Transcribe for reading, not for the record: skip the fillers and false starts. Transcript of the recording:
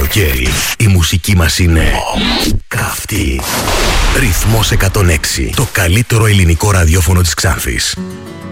καλοκαίρι η μουσική μας είναι καυτή. Ρυθμός 106, το καλύτερο ελληνικό ραδιόφωνο της Ξάνθης.